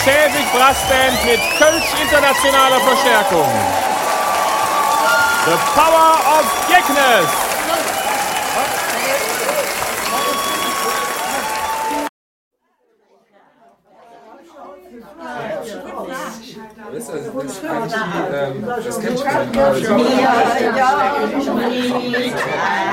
Schäbig Brassband mit Kölsch internationaler Verstärkung. The Power of Geknes. Das kennt